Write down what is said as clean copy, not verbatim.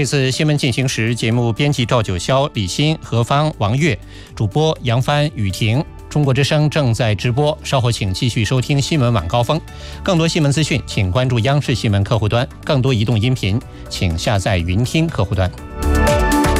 这次新闻进行时，节目编辑赵九霄、李欣、何芳、王悦，主播杨帆、雨婷。中国之声正在直播，稍后请继续收听新闻晚高峰。更多新闻资讯，请关注央视新闻客户端；更多移动音频，请下载云听客户端。